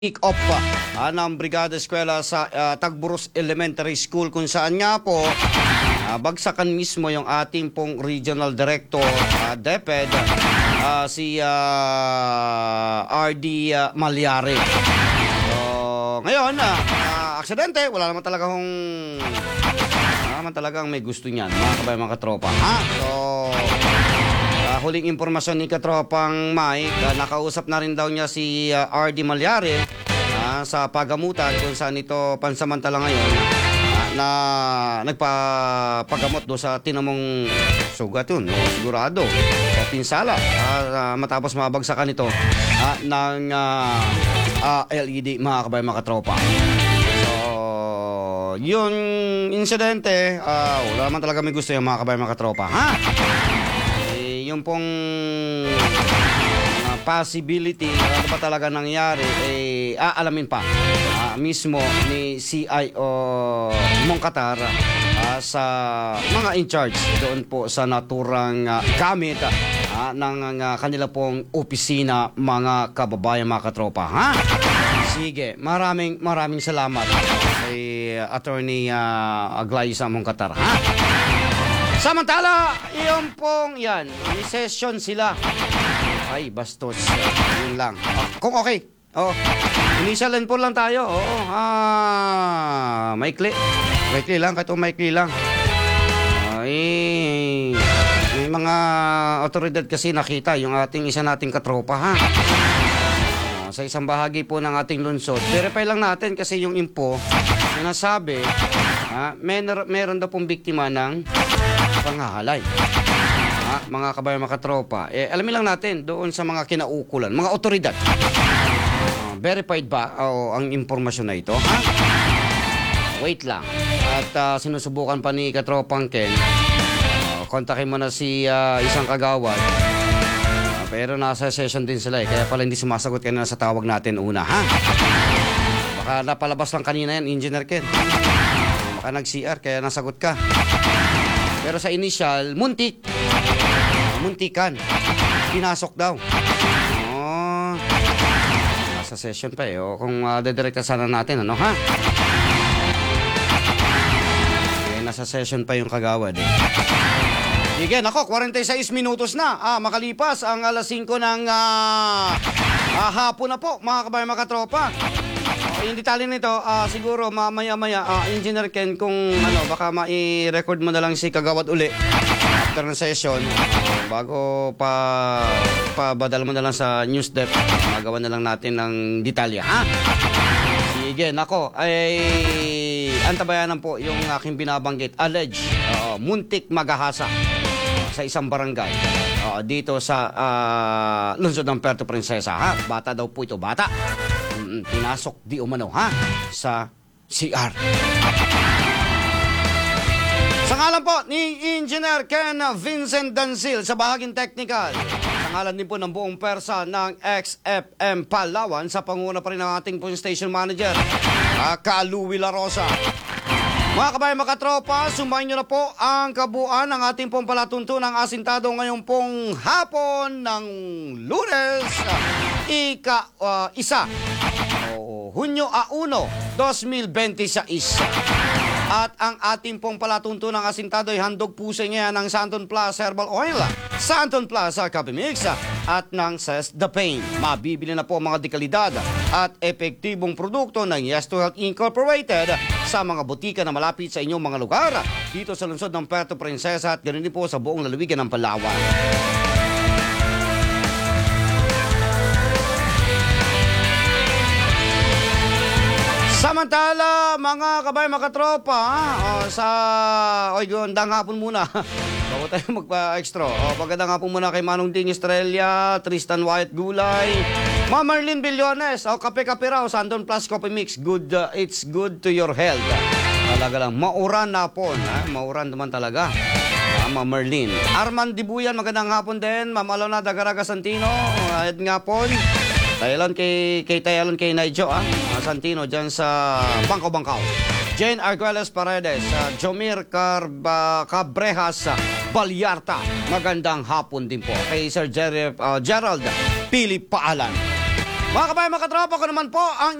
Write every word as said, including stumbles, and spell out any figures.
kick-off uh, ng Brigada Eskwela sa uh, Tagburos Elementary School, kung saan nga po uh, bagsakan mismo yung ating pong Regional Director uh, DepEd, uh, si uh, R D uh, Malyari. So, ngayon, uh, uh, aksidente, wala naman talagang wala naman talagang may gusto niyan, mga kabay, mga katropa. Ha? So, Uh, huling impormasyon ni Katropang Mike, uh, nakausap na rin daw niya si uh, R D Malyari uh, sa pagamutan kung saan ito pansamantala ngayon uh, na nagpapagamot do sa tinamong sugat yun, no? Sigurado o pinsala uh, uh, matapos mabagsakan ito uh, ng uh, uh, L E D, mga kabay, mga katropa. So, yun insidente, uh, wala naman talaga may gusto yung mga kabay, mga katropa. Ha? Yung pong uh, possibility, ano ba talaga nangyari, eh, aalamin pa uh, mismo ni C I O Mongkatar uh, sa mga in charge doon po sa naturang uh, gamit uh, ng uh, kanila pong opisina, mga kababayan, mga katropa. Ha? Sige, maraming maraming salamat kay uh, Attorney uh, Aglaisa Mongkatar. Ha? Samantala, yung pong yan, may session sila. Ay, bastos. Yun lang. Oh, kung okay. Oh, initial and po lang tayo. Oo, ah, maikli. Maikli lang, kahit maikli lang. Ay, may mga otoridad kasi nakita yung ating isa nating katropa, ha? Oh, sa isang bahagi po ng ating lungsod. Verify lang natin kasi yung info na nasabi, ha, may, meron daw pong biktima ng panghahalay. Ha, mga kabayan, mga katropa, eh, alamin lang natin doon sa mga kinaukulan, mga otoridad. Uh, verified ba oh, ang impormasyon na ito? Ha? Wait lang. At uh, sinusubukan pa ni Katropang Ken. Uh, kontakin mo na si uh, isang kagawad. Uh, pero nasa session din sila eh. Kaya pala hindi sumasagot kanina sa tawag natin una. Ha? Baka napalabas lang kanina yan, Engineer Ken. Baka nag-C R kaya nasagot ka. Pero sa initial, muntik. Muntikan. Pinasok daw. Oh. Nasa session pa eh. O, kung uh, dedirekta sana natin, ano ha? Okay, nasa session pa yung kagawad eh. Sige, nako, forty-six minutos na. Ah, makalipas ang alas singko ng uh, uh, hapon na po, mga kabayan, mga katropa. Yung detalye nito, uh, siguro mamaya-maya, uh, Engineer Ken, kung ano, baka mai-record mo na lang si kagawad uli after ng session, uh, bago pa pabadal mo na lang sa news desk, magawa na lang natin ng detalye, ha? Sige, nako, ay antabayanan po yung aking binabanggit, alleged, uh, muntik magahasa sa isang barangay uh, dito sa uh, lungsod ng Puerto Princesa, ha? Bata daw po ito, bata. Pinasok di umano, ha, sa C R. Sa ngalan po ni Engineer Ken Vincent Dancil sa bahaging technical, sa ngalan din po ng buong persa ng X F M Palawan, sa panguna pa rin ng ating police station manager, uh, Kaluwi La Rosa. Mga kabayan, mga katropa, sumayin nyo na po ang kabuuan ng ating pong palatuntunang asintado ngayong pong hapon ng Lunes, ika uh, isa Hunyo a uno, dos mil veintiséis. At ang ating pong palatuntunang asintado ay handog po sa inyo ng Santon Plaza Herbal Oil, Santon Plaza Coffee Mix, at ng Cess The Pain. Mabibili na po mga dekalidad at epektibong produkto ng Yes to Health Incorporated sa mga butika na malapit sa inyong mga lugar dito sa lungsod ng Puerto Princesa at ganoon din po sa buong lalawigan ng Palawan. Samantala, mga kabay, mga katropa, oh, sa oy, gandang hapon muna. Bago tayo magpa-extra. Oh, magandang hapon muna kay Manong Ding Estrella, Tristan Wyatt Gulay, Ma'am Marlene Billones, oh, kape-kape raw, Santon Plus Coffee Mix. Good, uh, it's good to your health. Talaga lang, mauran na po, ha? Mauran naman talaga. Ah, Ma'am Marlene. Arman Dibuyan, magandang hapon din. Ma'am Alona Dagaraga Santino, ayad nga po. Tayalan kay, kay Tayalan kay Naijo, ah, Santino, dyan sa Bangkaw-Bangkaw. Jane Arguelles Paredes, uh, Jomir Carba, Cabrejas, Balyarta, magandang hapon din po. Kay Sir Jer uh, Gerald Pili Paalan. Mga kabayan, mga katropa ko naman po ang